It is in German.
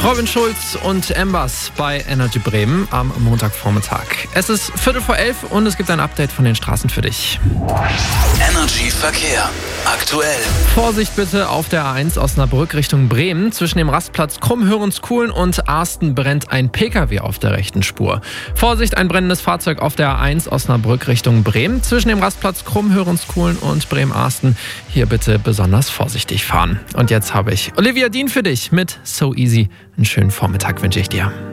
Robin Schulz und Embers bei Energy Bremen am Montagvormittag. Es ist 11:15 und es gibt ein Update von den Straßen für dich. Energy Verkehr. Aktuell. Vorsicht bitte auf der A1 Osnabrück Richtung Bremen. Zwischen dem Rastplatz Krumm-Hörenskuhlen und Arsten brennt ein PKW auf der rechten Spur. Vorsicht, ein brennendes Fahrzeug auf der A1 Osnabrück Richtung Bremen. Zwischen dem Rastplatz Krumm-Hörenskuhlen und Bremen-Arsten. Hier bitte besonders vorsichtig fahren. Und jetzt habe ich Olivia Dean für dich mit So Easy. Einen schönen Vormittag wünsche ich dir.